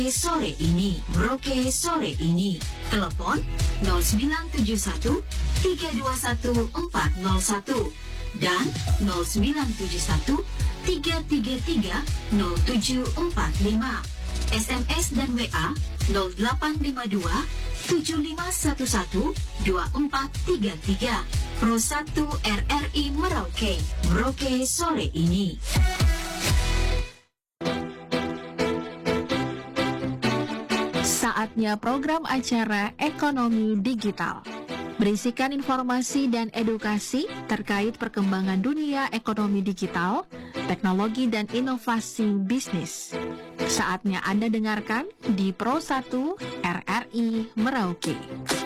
Sore ini, Merauke sore ini. Telepon 0971 321 401 dan 0971 333 0745. SMS dan WA 0852 7511 2433. Pro 1 RRI Merauke. Merauke sore ini. Saatnya program acara Ekonomi Digital. Berisikan informasi dan edukasi terkait perkembangan dunia ekonomi digital, teknologi dan inovasi bisnis. Saatnya Anda dengarkan di Pro 1 RRI Merauke.